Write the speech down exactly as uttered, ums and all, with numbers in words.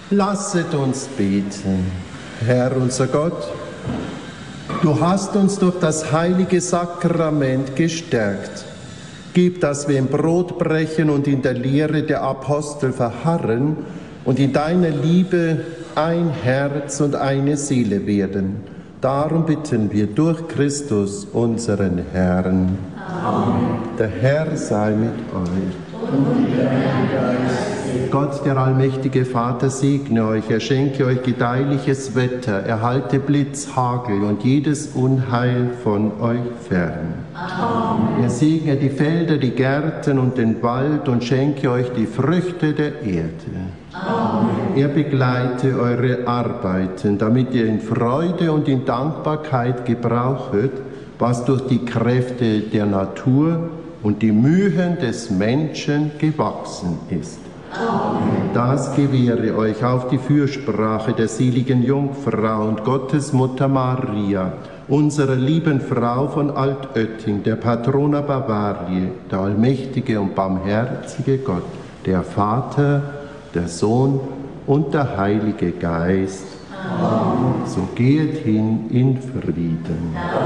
Lasset uns beten. Herr unser Gott, du hast uns durch das heilige Sakrament gestärkt. Gib, dass wir im Brotbrechen und in der Lehre der Apostel verharren und in deiner Liebe ein Herz und eine Seele werden. Darum bitten wir durch Christus, unseren Herrn. Amen. Der Herr sei mit euch. Und mit deinem Geist. Gott, der allmächtige Vater, segne euch, er schenke euch gedeihliches Wetter, erhalte Blitz, Hagel und jedes Unheil von euch fern. Amen. Er segne die Felder, die Gärten und den Wald und schenke euch die Früchte der Erde. Amen. Er begleite eure Arbeiten, damit ihr in Freude und in Dankbarkeit gebrauchet, was durch die Kräfte der Natur und die Mühen des Menschen gewachsen ist. Amen. Das gewähre euch auf die Fürsprache der seligen Jungfrau und Gottesmutter Maria, unserer lieben Frau von Altötting, der Patrona Bavariae, der allmächtige und barmherzige Gott, der Vater, der Sohn und der Heilige Geist. Amen. So geht hin in Frieden. Amen.